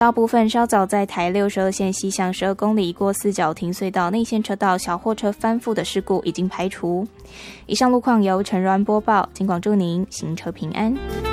道部分稍早在台62线西向12公里过四角停隧道内线车道小货车翻覆的事故已经排除。以上路况由陈软播报，尽管祝您行车平安。